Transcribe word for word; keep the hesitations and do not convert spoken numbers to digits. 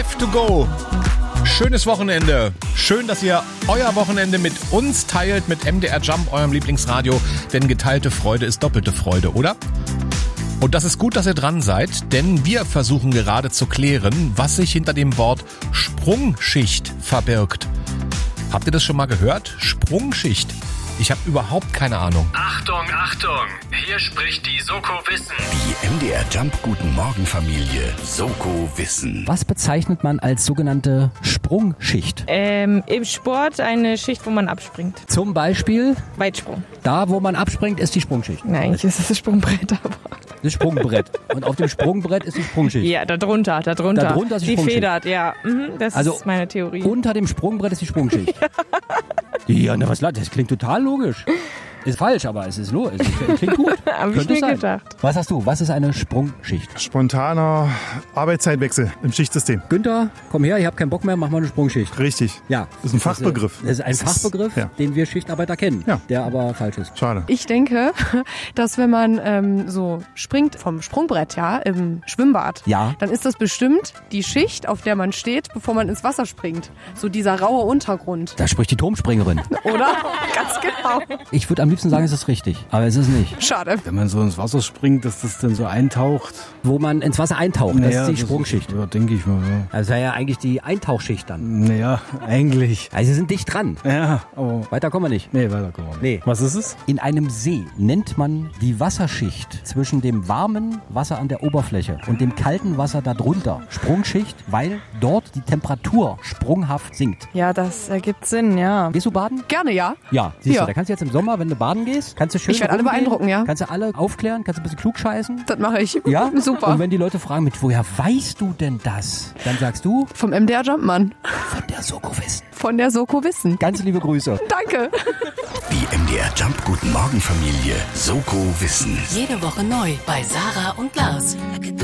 have to go. Schönes Wochenende. Schön, dass ihr euer Wochenende mit uns teilt, mit M D R Jump, eurem Lieblingsradio. Denn geteilte Freude ist doppelte Freude, oder? Und das ist gut, dass ihr dran seid, denn wir versuchen gerade zu klären, was sich hinter dem Wort Sprungschicht verbirgt. Habt ihr das schon mal gehört? Sprungschicht. Ich habe überhaupt keine Ahnung. Achtung, Achtung! Hier spricht die Soko Wissen. Die M D R Jump Guten Morgen Familie Soko Wissen. Was bezeichnet man als sogenannte Sprungschicht? Ähm, im Sport eine Schicht, wo man abspringt. Zum Beispiel, Weitsprung. da wo man abspringt, ist die Sprungschicht. Nein, eigentlich ist das das Sprungbrett, aber... Das Sprungbrett. Und auf dem Sprungbrett ist die Sprungschicht. Ja, da drunter, da drunter. Da drunter ist die die Sprungschicht. federt, ja. Mhm, das Also ist meine Theorie. Unter dem Sprungbrett ist die Sprungschicht. Ja, na was, das klingt total logisch. Ist falsch, aber es ist logisch. Es klingt gut. Hab ich Könnte mir sein. gedacht. Was hast du? Was ist eine Sprungschicht? Spontaner Arbeitszeitwechsel im Schichtsystem. Günther, komm her, ich habe keinen Bock mehr, mach mal eine Sprungschicht. Richtig. Ja. Das ist ein Fachbegriff. Das ist ein Fachbegriff, ja. den wir Schichtarbeiter kennen, Ja. der aber falsch ist. Schade. Ich denke, dass wenn man ähm, so springt vom Sprungbrett, ja, im Schwimmbad, Ja. dann ist das bestimmt die Schicht, auf der man steht, bevor man ins Wasser springt. So dieser raue Untergrund, Da spricht die Turmspringerin. oder? Ganz genau. Ich würde am liebsten sagen, es ist richtig, aber es ist nicht. Schade. Wenn man so ins Wasser springt, dass das dann so eintaucht. Wo man ins Wasser eintaucht, das ist die Sprungschicht. Ja, denke ich mal. Ja. Das wäre ja eigentlich die Eintauchschicht dann. Naja, eigentlich. Also sie sind dicht dran. Ja, aber... Weiter kommen wir nicht. Nee, weiter kommen wir. Nee. Was ist es? In einem See nennt man die Wasserschicht zwischen dem warmen Wasser an der Oberfläche und dem kalten Wasser darunter Sprungschicht, weil dort die Temperatur sprunghaft sinkt. Ja, das ergibt Sinn, ja. Gehst du baden? Gerne, ja. Ja, siehst Ja. du, da kannst du jetzt im Sommer, wenn du baden gehst, kannst du schön Ich werde alle rumgehen, beeindrucken, ja. Kannst du alle aufklären, kannst du ein bisschen klugscheißen. Das mache ich. Ja? Super. Und wenn die Leute fragen, mit woher weißt du denn das? Dann sagst du, Vom M D R Jumpmann. von der Soko Wissen. Von der Soko Wissen. Ganz liebe Grüße. Danke. Die M D R Jump Guten Morgen Familie Soko Wissen. Jede Woche neu bei Sarah und Lars.